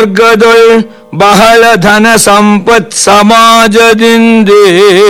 ವರ್ಗದೊಳ್ ಬಹಳ ಧನ ಸಂಪತ್ ಸಮಾಜದಿಂದೇ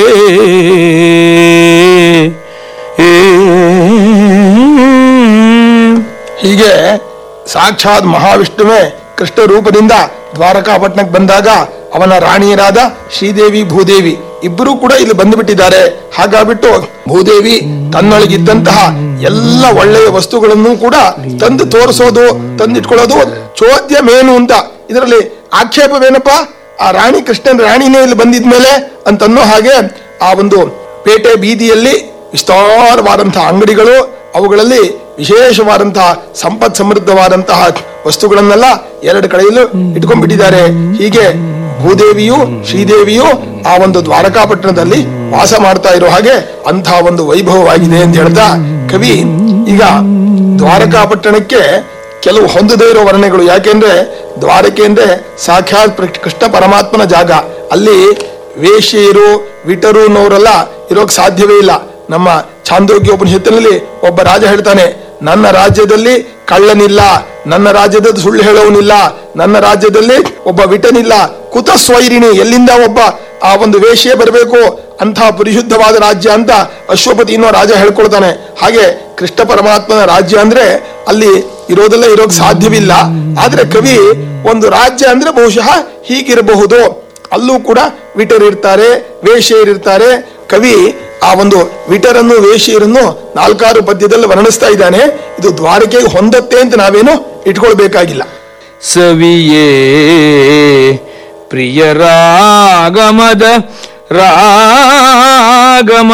ಹೀಗೆ ಸಾಕ್ಷಾತ್ ಮಹಾವಿಷ್ಣುವೇ ಕೃಷ್ಣ ರೂಪದಿಂದ ದ್ವಾರಕಾಪಟ್ಟಣಕ್ಕೆ ಬಂದಾಗ ಅವನ ರಾಣಿಯರಾದ ಶ್ರೀದೇವಿ ಭೂದೇವಿ ಇಬ್ಬರೂ ಕೂಡ ಇಲ್ಲಿ ಬಂದುಬಿಟ್ಟಿದ್ದಾರೆ. ಹಾಗಾಗ್ಬಿಟ್ಟು ಭೂದೇವಿ ತನ್ನೊಳಗಿದ್ದಂತಹ ಎಲ್ಲ ಒಳ್ಳೆಯ ವಸ್ತುಗಳನ್ನು ಕೂಡ ತಂದು ತೋರಿಸೋದು, ತಂದಿಟ್ಕೊಳ್ಳೋದು ಚೋದ್ಯಮೇನು ಅಂತ. ಇದರಲ್ಲಿ ಆಕ್ಷೇಪವೇನಪ್ಪ, ಆ ರಾಣಿ ಕೃಷ್ಣನ ರಾಣಿನೇ ಇಲ್ಲಿ ಬಂದಿದ್ಮೇಲೆ ಅಂತನ್ನೋ ಹಾಗೆ ಆ ಒಂದು ಪೇಟೆ ಬೀದಿಯಲ್ಲಿ ವಿಸ್ತಾರವಾದಂತಹ ಅಂಗಡಿಗಳು, ಅವುಗಳಲ್ಲಿ ವಿಶೇಷವಾದಂತಹ ಸಂಪತ್ ಸಮೃದ್ಧವಾದಂತಹ ವಸ್ತುಗಳನ್ನೆಲ್ಲ ಎರಡು ಕಡೆಯಲ್ಲೂ ಇಟ್ಕೊಂಡ್ಬಿಟ್ಟಿದ್ದಾರೆ. ಹೀಗೆ ಭೂದೇವಿಯು ಶ್ರೀದೇವಿಯು ಆ ಒಂದು ದ್ವಾರಕಾಪಟ್ಟಣದಲ್ಲಿ ವಾಸ ಮಾಡ್ತಾ ಇರೋ ಹಾಗೆ ಅಂತಹ ಒಂದು ವೈಭವವಾಗಿದೆ ಅಂತ ಹೇಳ್ತಾ ಕವಿ ಈಗ ದ್ವಾರಕಾಪಟ್ಟಣಕ್ಕೆ ಕೆಲವು ಹೊಂದದೇ ಇರೋ ವರ್ಣನೆಗಳು. ಯಾಕೆಂದ್ರೆ ದ್ವಾರಕೆ ಅಂದ್ರೆ ಸಾಕ್ಷಾತ್ ಕೃಷ್ಣ ಪರಮಾತ್ಮನ ಜಾಗ. ಅಲ್ಲಿ ವೇಶ್ಯೆಯರು ವಿಟರು ಅನ್ನೋರೆಲ್ಲ ಇರೋಕ್ ಸಾಧ್ಯವೇ ಇಲ್ಲ. ನಮ್ಮ ಛಾಂದೋಗ್ಯ ಉಪನಿಷತ್ತಿನಲ್ಲಿ ಒಬ್ಬ ರಾಜ ಹೇಳ್ತಾನೆ, ನನ್ನ ರಾಜ್ಯದಲ್ಲಿ ಕಳ್ಳನಿಲ್ಲ, ನನ್ನ ರಾಜ್ಯದಲ್ಲಿ ಸುಳ್ಳು ಹೇಳೋನಿಲ್ಲ, ನನ್ನ ರಾಜ್ಯದಲ್ಲಿ ಒಬ್ಬ ವಿಟನಿಲ್ಲ, ಕುತ ಸ್ವೈರಿಣಿ, ಎಲ್ಲಿಂದ ಒಬ್ಬ ಆ ಒಂದು ವೇಶ್ಯೆ ಬರಬೇಕು, ಅಂತಹ ಪರಿಶುದ್ಧವಾದ ರಾಜ್ಯ ಅಂತ ಅಶ್ವಪತಿ ಅನ್ನೋ ರಾಜ ಹೇಳ್ಕೊಳ್ತಾನೆ. ಹಾಗೆ ಕೃಷ್ಣ ಪರಮಾತ್ಮನ ರಾಜ್ಯ ಅಂದ್ರೆ ಅಲ್ಲಿ ಇರೋದೆಲ್ಲ ಇರೋಕ್ ಸಾಧ್ಯವಿಲ್ಲ. ಆದ್ರೆ ಕವಿ ಒಂದು ರಾಜ್ಯ ಅಂದ್ರೆ ಬಹುಶಃ ಹೀಗಿರಬಹುದು, ಅಲ್ಲೂ ಕೂಡ ವಿಟರಿರ್ತಾರೆ, ವೇಶ್ಯರಿರ್ತಾರೆ. ಕವಿ ಆ ಒಂದು ವಿಟರನ್ನು ವೇಶ್ಯರನ್ನು 4 ಪದ್ಯದಲ್ಲಿ ವರ್ಣಿಸ್ತಾ ಇದ್ದಾನೆ. ಇದು ದ್ವಾರಕೆಗೆ ಹೊಂದತ್ತೆ ಅಂತ ನಾವೇನು ಇಟ್ಕೊಳ್ಬೇಕಾಗಿಲ್ಲ. ಸವಿಯೇ ಪ್ರಿಯರಾಗಮದ ರಾಗಮ